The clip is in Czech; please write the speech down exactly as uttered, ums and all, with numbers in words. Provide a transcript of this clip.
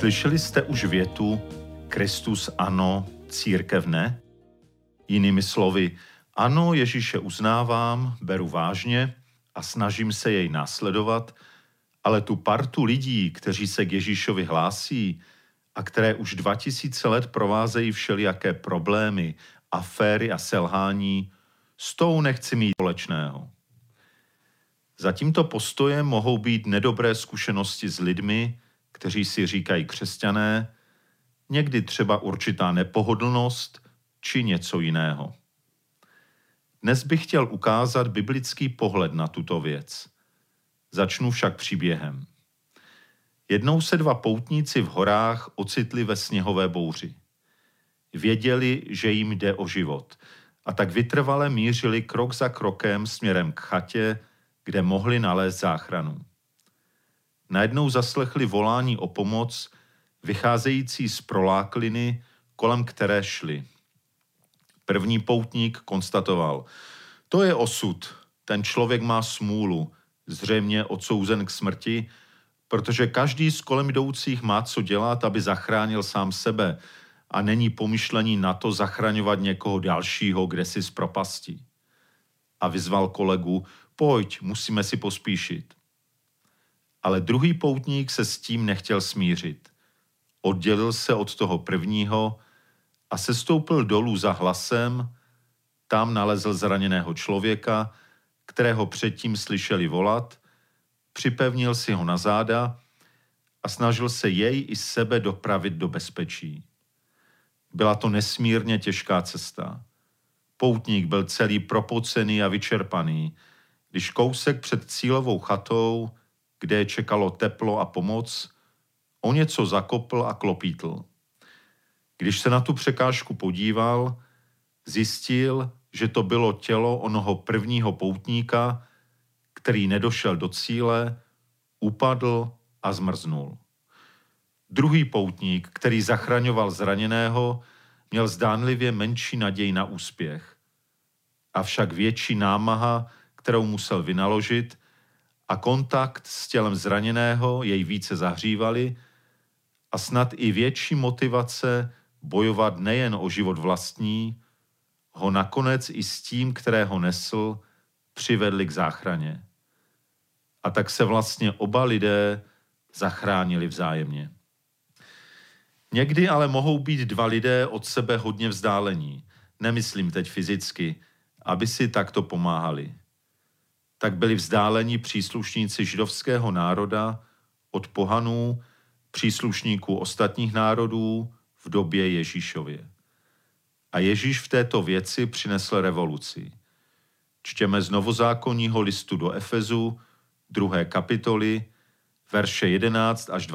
Slyšeli jste už větu Kristus ano, církev ne? Jinými slovy, ano, Ježíše uznávám, beru vážně a snažím se jej následovat, ale tu partu lidí, kteří se k Ježíšovi hlásí a které už dva tisíce let provázejí všelijaké problémy, aféry a selhání, s tou nechci mít společného. Za tímto postojem mohou být nedobré zkušenosti s lidmi, kteří si říkají křesťané, někdy třeba určitá nepohodlnost či něco jiného. Dnes bych chtěl ukázat biblický pohled na tuto věc. Začnu však příběhem. Jednou se dva poutníci v horách ocitli ve sněhové bouři. Věděli, že jim jde o život, a tak vytrvale mířili krok za krokem směrem k chatě, kde mohli nalézt záchranu. Najednou zaslechli volání o pomoc, vycházející z prolákliny, kolem které šli. První poutník konstatoval, to je osud, ten člověk má smůlu, zřejmě odsouzen k smrti, protože každý z kolem jdoucích má co dělat, aby zachránil sám sebe a není pomyšlení na to zachraňovat někoho dalšího kdesi z propasti. A vyzval kolegu, pojď, musíme si pospíšit. Ale druhý poutník se s tím nechtěl smířit. Oddělil se od toho prvního a sestoupil dolů za hlasem, tam nalezl zraněného člověka, kterého předtím slyšeli volat, připevnil si ho na záda a snažil se jej i sebe dopravit do bezpečí. Byla to nesmírně těžká cesta. Poutník byl celý propocený a vyčerpaný, když kousek před cílovou chatou, kde je čekalo teplo a pomoc, o něco zakopl a klopítl. Když se na tu překážku podíval, zjistil, že to bylo tělo onoho prvního poutníka, který nedošel do cíle, upadl a zmrznul. Druhý poutník, který zachraňoval zraněného, měl zdánlivě menší naději na úspěch. Avšak větší námaha, kterou musel vynaložit, a kontakt s tělem zraněného jej více zahřívali a snad i větší motivace bojovat nejen o život vlastní, ho nakonec i s tím, kterého nesl, přivedli k záchraně. A tak se vlastně oba lidé zachránili vzájemně. Někdy ale mohou být dva lidé od sebe hodně vzdálení, nemyslím teď fyzicky, aby si takto pomáhali. Tak byli vzdáleni příslušníci židovského národa od pohanů, příslušníků ostatních národů v době Ježíšově. A Ježíš v této věci přinesl revoluci. Čtěme z novozákonního listu do Efezu, druhé kapitoly, verše jedenáct až